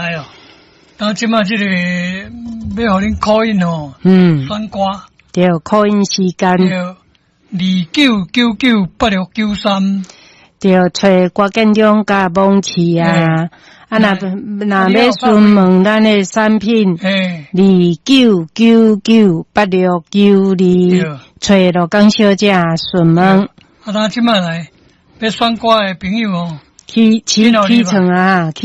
来哦，当即马这个要互恁call in哦，选歌对call in时间对29998693， 对找郭建中甲蒙奇啊，若要询问咱的产品，29998692，找罗江小姐询问。 当即马来要选歌的朋友哦， 起床啊！